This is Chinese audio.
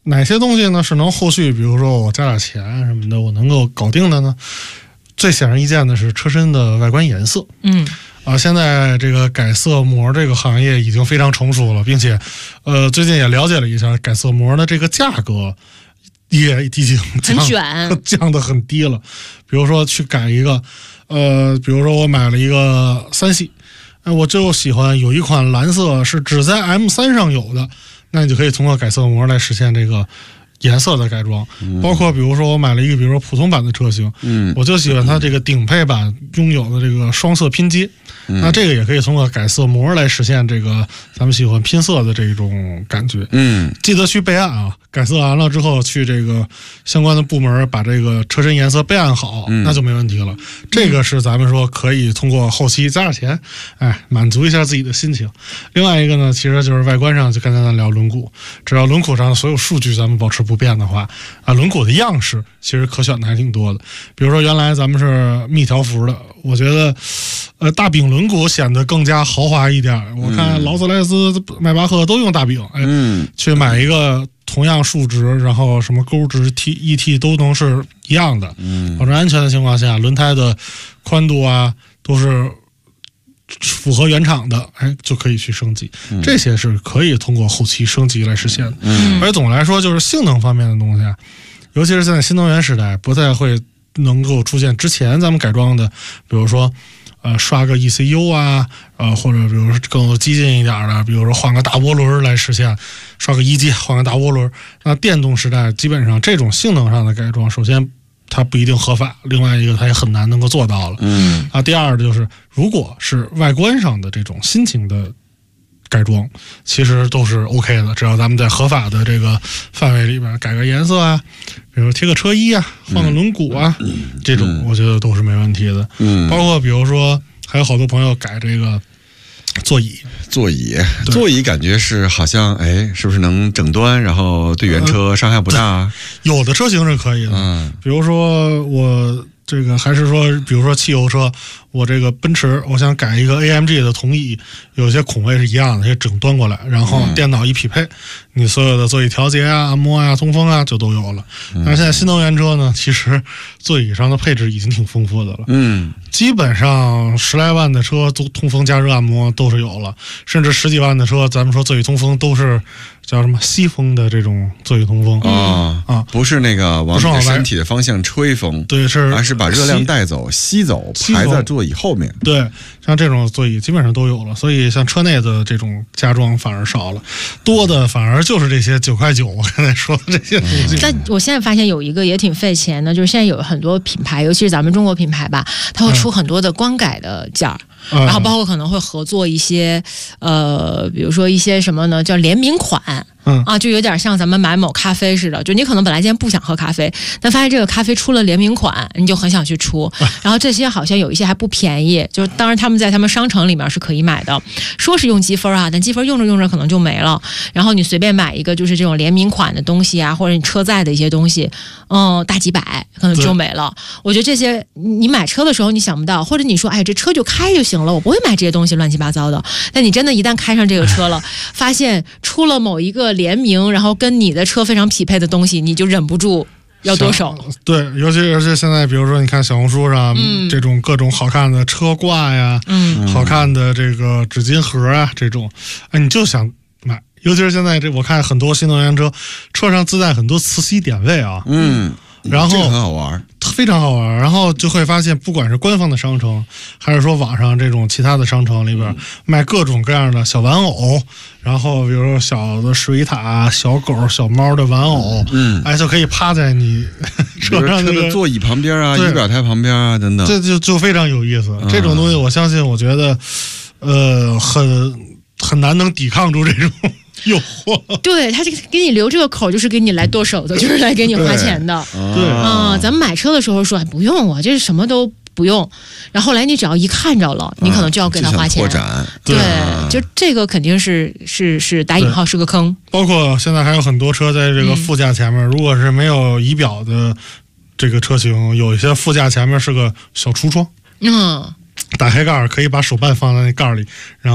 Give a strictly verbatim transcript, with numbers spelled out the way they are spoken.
哪些东西呢是能后续比如说我加点钱什么的我能够搞定的呢？最显而易见的是车身的外观颜色。 嗯啊，现在这个改色膜这个行业已经非常成熟了，并且呃最近也了解了一下改色膜的这个价格也已经降很卷降得很低了。比如说去改一个呃比如说我买了一个三系，哎，我就喜欢有一款蓝色是只在 M 三 上有的，那你就可以通过改色膜来实现这个颜色的改装。 嗯、 包括比如说我买了一个比如说普通版的车型， 嗯， 我就喜欢它这个顶配版拥有的这个双色拼接，嗯、那这个也可以通过改色膜来实现这个咱们喜欢拼色的这种感觉。 嗯， 记得去备案啊，改色完了之后去这个相关的部门把这个车身颜色备案好，嗯、那就没问题了。这个是咱们说可以通过后期加点钱，哎，满足一下自己的心情。另外一个呢，其实就是外观上，就刚才咱聊轮毂，只要轮毂上的所有数据咱们保持不变的话，啊，轮毂的样式其实可选的还挺多的。比如说原来咱们是密条幅的，我觉得呃大柄轮毂显得更加豪华一点。我看劳斯莱斯、迈巴赫都用大柄，哎， 嗯， 去买一个同样数值，然后什么钩值 T E T 都能是一样的，嗯，保证安全的情况下，轮胎的宽度啊都是符合原厂的，哎，就可以去升级。嗯、这些是可以通过后期升级来实现的。嗯，而总的来说，就是性能方面的东西啊，尤其是现在新能源时代，不太会能够出现之前咱们改装的，比如说呃刷个 E C U 啊，呃或者比如说更激进一点的，比如说换个大涡轮来实现，刷个一阶换个大涡轮。那电动时代基本上这种性能上的改装，首先它不一定合法，另外一个它也很难能够做到了。嗯，啊，第二就是，如果是外观上的这种心情的改装，其实都是 OK 的，只要咱们在合法的这个范围里边改个颜色啊，比如贴个车衣啊，换个轮毂啊，嗯、这种我觉得都是没问题的。嗯，包括比如说还有好多朋友改这个座椅， 座椅，座椅感觉是好像哎，是不是能整端，然后对原车伤害不大？呃、 有的车型是可以的，嗯，比如说我这个还是说，比如说汽油车，我这个奔驰，我想改一个 A M G 的同椅，有些孔位是一样的，可以整端过来，然后电脑一匹配，嗯、你所有的座椅调节啊、按摩啊、通风啊就都有了。嗯、但是现在新能源车呢，其实座椅上的配置已经挺丰富的了。嗯，基本上十来万的车都通风、加热、按摩都是有了，甚至十几万的车，咱们说座椅通风都是叫什么西风的这种座椅通风啊啊，不是那个往你的身体的方向吹风， 对，是而是把热量带走、吸走，排在座椅后面。 对，像这种座椅基本上都有了，所以像车内的这种加装反而少了，多的反而就是这些九块九我刚才说的这些东西。 但我现在发现有一个也挺费钱的，就是现在有很多品牌，尤其是咱们中国品牌吧，它会出很多的光改的件儿。嗯，然后包括可能会合作一些，呃，比如说一些什么呢，叫联名款，嗯啊，就有点像咱们买某咖啡似的，就你可能本来今天不想喝咖啡，但发现这个咖啡出了联名款，你就很想去出。然后这些好像有一些还不便宜，就当然他们在他们商城里面是可以买的，说是用积分啊，但积分用着用着可能就没了。然后你随便买一个就是这种联名款的东西啊，或者你车载的一些东西，嗯，大几百可能就没了。我觉得这些你买车的时候你想不到，或者你说哎这车就开就行了，我不会买这些东西乱七八糟的。但你真的一旦开上这个车了，发现出了某一个联名，然后跟你的车非常匹配的东西，你就忍不住要剁手。 对，尤其而且现在比如说你看小红书上、嗯、这种各种好看的车挂呀，嗯，好看的这个纸巾盒啊，这种哎你就想买。尤其是现在这我看很多新能源车车上自带很多磁吸点位啊，嗯，然后这个很好玩， 非常好玩。然后就会发现，不管是官方的商城，还是说网上这种其他的商城里边、嗯、卖各种各样的小玩偶，然后比如说小的水獭、小狗、小猫的玩偶，嗯，哎，就可以趴在你车上车的座椅旁边啊、仪表台旁边啊等等， 这就就非常有意思。嗯、这种东西，我相信，我觉得，呃，很很难能抵抗住这种诱惑。 对，他这个给你留这个口，就是给你来剁手的，就是来给你花钱的。 对啊、嗯，咱们买车的时候说不用啊，这是什么都不用，然后后来你只要一看着了，你可能就要给他花钱。 拓展， 对，就这个肯定是是是打引号是个坑。 包括现在还有很多车在这个副驾前面，嗯、如果是没有仪表的这个车型，有一些副驾前面是个小橱窗，嗯，打开盖儿可以把手办放在那盖儿里，然后。